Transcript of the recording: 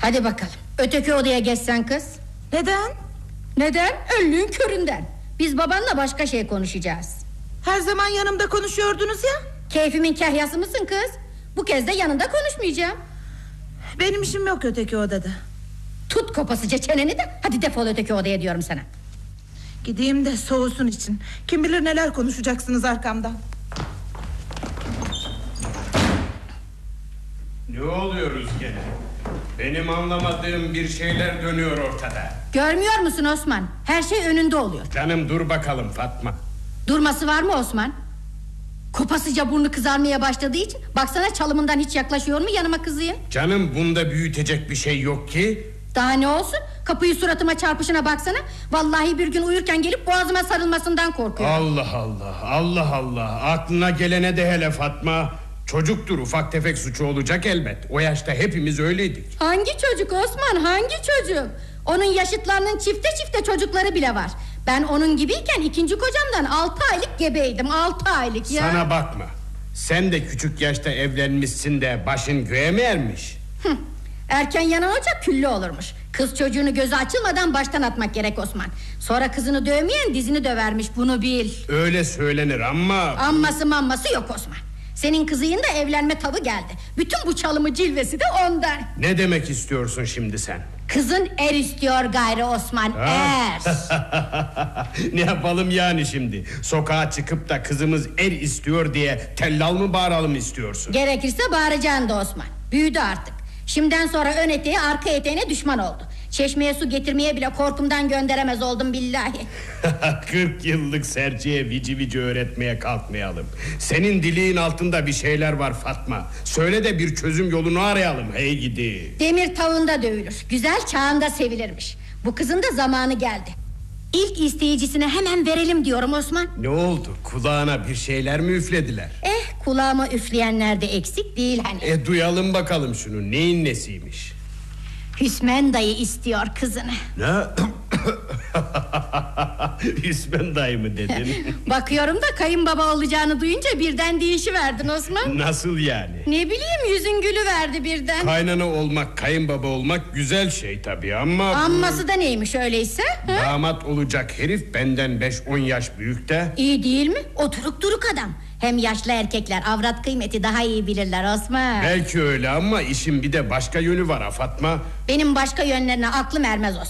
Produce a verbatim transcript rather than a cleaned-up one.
Hadi bakalım, öteki odaya geçsen kız. Neden? Neden? Önlüğün köründen. Biz babanla başka şey konuşacağız. Her zaman yanımda konuşuyordunuz ya. Keyfimin kahyası mısın kız? Bu kez de yanında konuşmayacağım. Benim işim yok öteki odada. Tut kopasıca çeneni de hadi defol öteki odaya diyorum sana. Gideyim de soğusun için. Kim bilir neler konuşacaksınız arkamdan. Ne oluyoruz gene? Benim anlamadığım bir şeyler dönüyor ortada. Görmüyor musun Osman? Her şey önünde oluyor. Canım dur bakalım Fatma. Durması var mı Osman? Kopasıca burnu kızarmaya başladığı için baksana çalımından hiç yaklaşıyor mu yanıma kızıyım? Canım bunda büyütecek bir şey yok ki. Daha ne olsun? Kapıyı suratıma çarpışına baksana. Vallahi bir gün uyurken gelip boğazıma sarılmasından korkuyorum. Allah Allah, Allah Allah. Aklına gelene de hele Fatma. Çocuktur, ufak tefek suçu olacak elbet. O yaşta hepimiz öyleydik. Hangi çocuk Osman, hangi çocuk? Onun yaşıtlarının çifte çifte çocukları bile var. Ben onun gibiyken ikinci kocamdan altı aylık gebeydim. Altı aylık ya. Sana bakma. Sen de küçük yaşta evlenmişsin de başın göğe mi ermiş? Hı. Erken yanan ocak küllü olurmuş. Kız çocuğunu gözü açılmadan baştan atmak gerek Osman. Sonra kızını dövmeyen dizini dövermiş, bunu bil. Öyle söylenir ama... Amması mamması yok Osman. Senin kızıyın da evlenme tavı geldi. Bütün bu çalımı cilvesi de ondan. Ne demek istiyorsun şimdi sen? Kızın er istiyor gayrı Osman, er. Ne yapalım yani şimdi? Sokağa çıkıp da kızımız er istiyor diye tellal mı bağıralım istiyorsun? Gerekirse bağıracaksın da Osman. Büyüdü artık. Şimdiden sonra ön eteği arka eteğine düşman oldu. Çeşmeye su getirmeye bile korkumdan gönderemez oldum billahi. Kırk yıllık serçeye vici vici öğretmeye kalkmayalım. Senin diliğin altında bir şeyler var Fatma. Söyle de bir çözüm yolunu arayalım, hey gidi. Demir tavında dövülür, güzel çağında sevilirmiş. Bu kızın da zamanı geldi. İlk isteyicisine hemen verelim diyorum Osman. Ne oldu, kulağına bir şeyler mi üflediler? Eh, kulağıma üfleyenler de eksik değil hani. E duyalım bakalım şunu, neyin nesiymiş? Hüsmen dayı istiyor kızını. Ne? Hüsmen dayı mı dedin? Bakıyorum da kayınbaba olacağını duyunca birden değişiverdin Osman. Nasıl yani? Ne bileyim, yüzün gülü verdi birden. Kaynana olmak, kayınbaba olmak güzel şey tabii ama... Amması da neymiş öyleyse? Ha? Damat olacak herif benden beş on yaş büyük de. İyi değil mi? Oturuk duruk adam. Hem yaşlı erkekler avrat kıymeti daha iyi bilirler Osman. Belki öyle ama işin bir de başka yönü var ha Fatma. Benim başka yönlerine aklım ermez Osman.